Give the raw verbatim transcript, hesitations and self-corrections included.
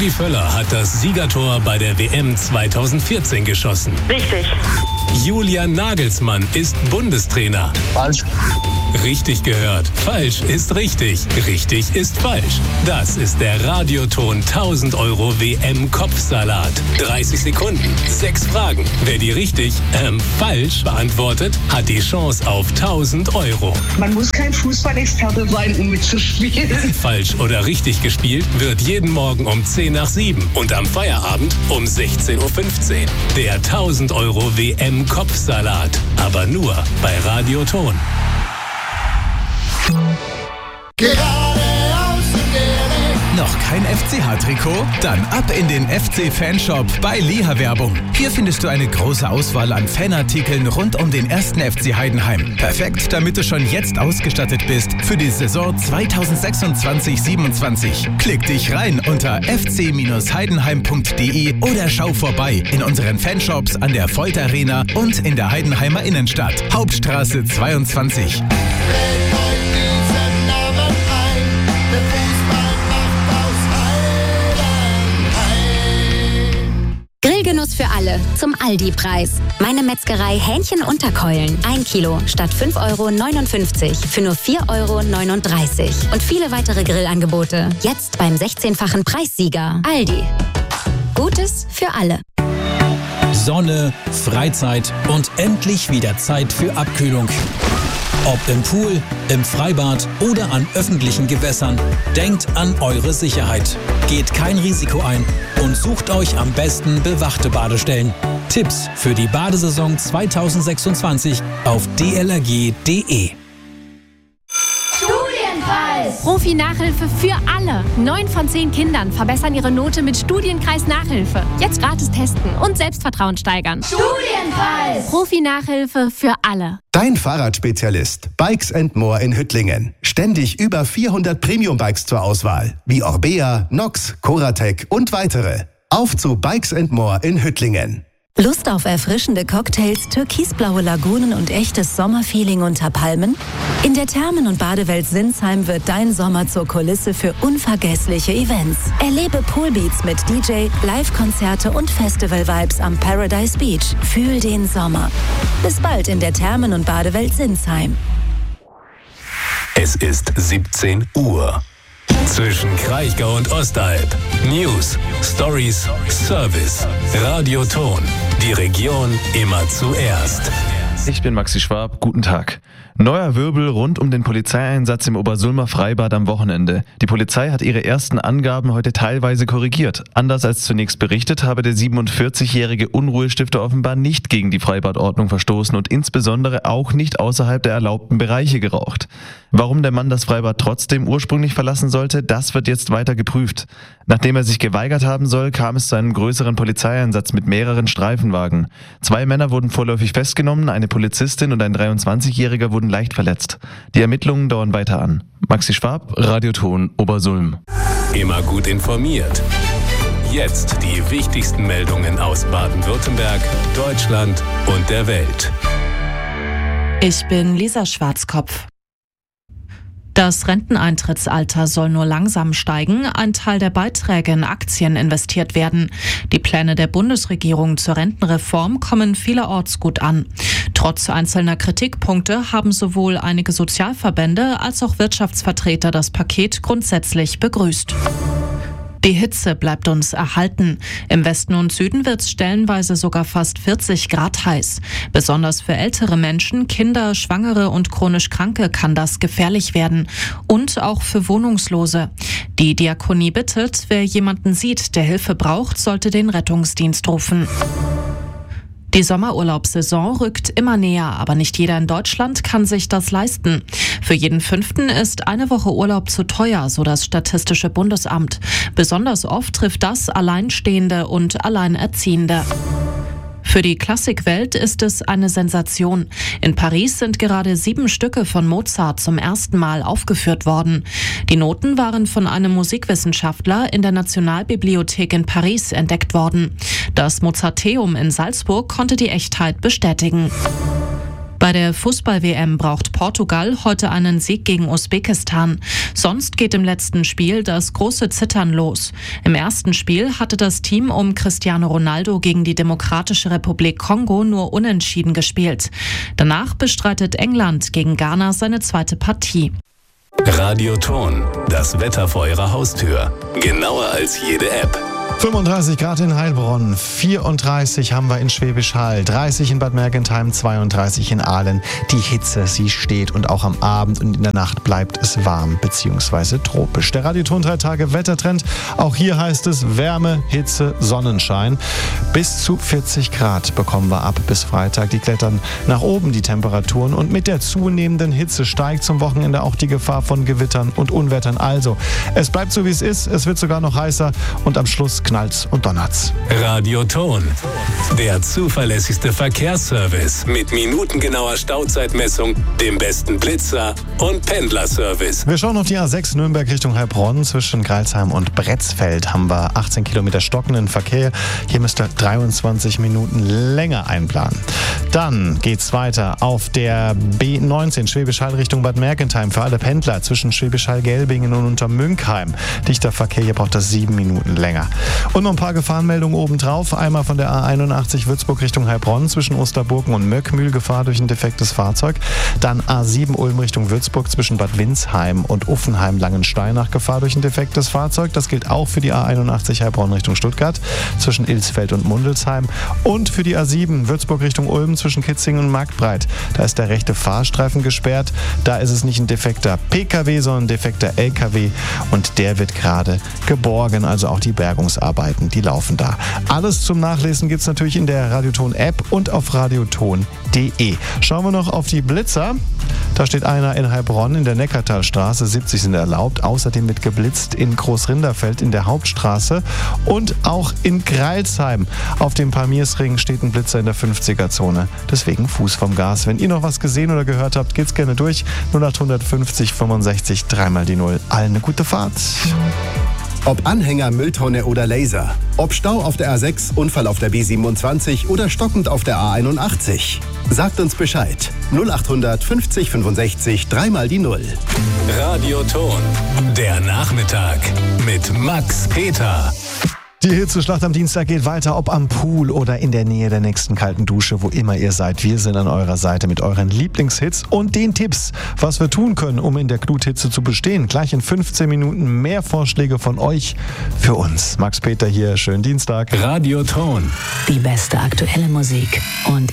Rudi Völler hat das Siegertor bei der W M zweitausendvierzehn geschossen. Richtig. Julian Nagelsmann ist Bundestrainer. Falsch. Richtig gehört. Falsch ist richtig. Richtig ist falsch. Das ist der Radioton tausend Euro W M-Kopfsalat. dreißig Sekunden, sechs Fragen. Wer die richtig, ähm, falsch beantwortet, hat die Chance auf tausend Euro. Man muss kein Fußballexperte sein, um mitzuspielen. Falsch oder richtig gespielt wird jeden Morgen um zehn nach sieben und am Feierabend um sechzehn Uhr fünfzehn. Der tausend Euro W M-Kopfsalat. Aber nur bei Radioton. Geradeaus und direkt. Noch kein F C H-Trikot? Dann ab in den F C-Fanshop bei Liha Werbung. Hier findest du eine große Auswahl an Fanartikeln rund um den ersten F C Heidenheim. Perfekt, damit du schon jetzt ausgestattet bist für die Saison zweitausendsechsundzwanzig siebenundzwanzig. Klick dich rein unter f c heidenheim punkt d e oder schau vorbei in unseren Fanshops an der Volt Arena und in der Heidenheimer Innenstadt. Hauptstraße zweiundzwanzig. Grillgenuss für alle zum Aldi-Preis. Meine Metzgerei Hähnchen-Unterkeulen. Ein Kilo statt fünf Euro neunundfünfzig für nur vier Euro neununddreißig. Und viele weitere Grillangebote. Jetzt beim sechzehnfachen Preissieger. Aldi. Gutes für alle. Sonne, Freizeit und endlich wieder Zeit für Abkühlung. Ob im Pool, im Freibad oder an öffentlichen Gewässern, denkt an eure Sicherheit. Geht kein Risiko ein und sucht euch am besten bewachte Badestellen. Tipps für die Badesaison zweitausendsechsundzwanzig auf d l r g punkt d e. Profi-Nachhilfe für alle. Neun von zehn Kindern verbessern ihre Note mit Studienkreis-Nachhilfe. Jetzt gratis testen und Selbstvertrauen steigern. Studienpreis! Profi-Nachhilfe für alle. Dein Fahrradspezialist Bikes and More in Hüttlingen. Ständig über vierhundert Premium-Bikes zur Auswahl, wie Orbea, Nox, Coratec und weitere. Auf zu Bikes and More in Hüttlingen. Lust auf erfrischende Cocktails, türkisblaue Lagunen und echtes Sommerfeeling unter Palmen? In der Thermen- und Badewelt Sinsheim wird dein Sommer zur Kulisse für unvergessliche Events. Erlebe Poolbeats mit D J, Live-Konzerte und Festival-Vibes am Paradise Beach. Fühl den Sommer. Bis bald in der Thermen- und Badewelt Sinsheim. Es ist siebzehn Uhr. Zwischen Kraichgau und Ostalb. News, Stories, Service. Radioton. Die Region immer zuerst. Ich bin Maxi Schwab, guten Tag. Neuer Wirbel rund um den Polizeieinsatz im Obersulmer Freibad am Wochenende. Die Polizei hat ihre ersten Angaben heute teilweise korrigiert. Anders als zunächst berichtet, habe der siebenundvierzigjährige Unruhestifter offenbar nicht gegen die Freibadordnung verstoßen und insbesondere auch nicht außerhalb der erlaubten Bereiche geraucht. Warum der Mann das Freibad trotzdem ursprünglich verlassen sollte, das wird jetzt weiter geprüft. Nachdem er sich geweigert haben soll, kam es zu einem größeren Polizeieinsatz mit mehreren Streifenwagen. Zwei Männer wurden vorläufig festgenommen, eine Polizistin und ein dreiundzwanzigjähriger wurden leicht verletzt. Die Ermittlungen dauern weiter an. Maxi Schwab, Radioton, Obersulm. Immer gut informiert. Jetzt die wichtigsten Meldungen aus Baden-Württemberg, Deutschland und der Welt. Ich bin Lisa Schwarzkopf. Das Renteneintrittsalter soll nur langsam steigen, ein Teil der Beiträge in Aktien investiert werden. Die Pläne der Bundesregierung zur Rentenreform kommen vielerorts gut an. Trotz einzelner Kritikpunkte haben sowohl einige Sozialverbände als auch Wirtschaftsvertreter das Paket grundsätzlich begrüßt. Die Hitze bleibt uns erhalten. Im Westen und Süden wird es stellenweise sogar fast vierzig Grad heiß. Besonders für ältere Menschen, Kinder, Schwangere und chronisch Kranke kann das gefährlich werden. Und auch für Wohnungslose. Die Diakonie bittet, wer jemanden sieht, der Hilfe braucht, sollte den Rettungsdienst rufen. Die Sommerurlaubssaison rückt immer näher, aber nicht jeder in Deutschland kann sich das leisten. Für jeden Fünften ist eine Woche Urlaub zu teuer, so das Statistische Bundesamt. Besonders oft trifft das Alleinstehende und Alleinerziehende. Für die Klassikwelt ist es eine Sensation. In Paris sind gerade sieben Stücke von Mozart zum ersten Mal aufgeführt worden. Die Noten waren von einem Musikwissenschaftler in der Nationalbibliothek in Paris entdeckt worden. Das Mozarteum in Salzburg konnte die Echtheit bestätigen. Bei der Fußball-W M braucht Portugal heute einen Sieg gegen Usbekistan. Sonst geht im letzten Spiel das große Zittern los. Im ersten Spiel hatte das Team um Cristiano Ronaldo gegen die Demokratische Republik Kongo nur unentschieden gespielt. Danach bestreitet England gegen Ghana seine zweite Partie. Radioton, das Wetter vor Ihrer Haustür. Genauer als jede App. fünfunddreißig Grad in Heilbronn, vierunddreißig haben wir in Schwäbisch Hall, dreißig in Bad Mergentheim, zweiunddreißig in Aalen. Die Hitze, sie steht und auch am Abend und in der Nacht bleibt es warm bzw. tropisch. Der Radioton drei Tage Wettertrend, auch hier heißt es Wärme, Hitze, Sonnenschein. Bis zu vierzig Grad bekommen wir ab bis Freitag. Die klettern nach oben, die Temperaturen, und mit der zunehmenden Hitze steigt zum Wochenende auch die Gefahr von Gewittern und Unwettern. Also, es bleibt so wie es ist, es wird sogar noch heißer und am Schluss knallt's und donnert's. Radioton, der zuverlässigste Verkehrsservice mit minutengenauer Stauzeitmessung, dem besten Blitzer und Pendlerservice. Wir schauen auf die A sechs Nürnberg Richtung Heilbronn. Zwischen Greilsheim und Bretzfeld haben wir achtzehn Kilometer stockenden Verkehr. Hier müsst ihr dreiundzwanzig Minuten länger einplanen. Dann geht's weiter auf der B neunzehn Schwäbisch Hall Richtung Bad Mergentheim für alle Pendler zwischen Schwäbisch Hall-Gelbingen und Untermünkheim. Dichter Verkehr, hier braucht das sieben Minuten länger. Und noch ein paar Gefahrenmeldungen obendrauf. Einmal von der A einundachtzig Würzburg Richtung Heilbronn zwischen Osterburgen und Möckmühl, Gefahr durch ein defektes Fahrzeug. Dann A sieben Ulm Richtung Würzburg zwischen Bad Windsheim und Uffenheim-Langensteinach, Gefahr durch ein defektes Fahrzeug. Das gilt auch für die A einundachtzig Heilbronn Richtung Stuttgart zwischen Ilsfeld und Mundelsheim. Und für die A sieben Würzburg Richtung Ulm zwischen Kitzingen und Marktbreit. Da ist der rechte Fahrstreifen gesperrt. Da ist es nicht ein defekter P K W, sondern ein defekter L K W. Und der wird gerade geborgen. Also auch die Bergungsarbeiten, die laufen da. Alles zum Nachlesen gibt es natürlich in der Radioton-App und auf radioton punkt de. Schauen wir noch auf die Blitzer. Da steht einer in Heilbronn in der Neckartalstraße, siebzig sind erlaubt. Außerdem wird geblitzt in Großrinderfeld in der Hauptstraße und auch in Greilsheim. Auf dem Palmiersring steht ein Blitzer in der fünfziger-Zone. Deswegen Fuß vom Gas. Wenn ihr noch was gesehen oder gehört habt, geht's gerne durch. null acht fünfzig fünfundsechzig, dreimal die Null. Allen eine gute Fahrt. Ob Anhänger, Mülltonne oder Laser. Ob Stau auf der A sechs, Unfall auf der B siebenundzwanzig oder stockend auf der A einundachtzig. Sagt uns Bescheid. null acht fünfzig fünfundsechzig, dreimal die Null. Radioton, der Nachmittag mit Max Peter. Die Hitzeschlacht am Dienstag geht weiter, ob am Pool oder in der Nähe der nächsten kalten Dusche, wo immer ihr seid. Wir sind an eurer Seite mit euren Lieblingshits und den Tipps, was wir tun können, um in der Gluthitze zu bestehen. Gleich in fünfzehn Minuten mehr Vorschläge von euch für uns. Max Peter hier, schönen Dienstag. Radioton. Die beste aktuelle Musik und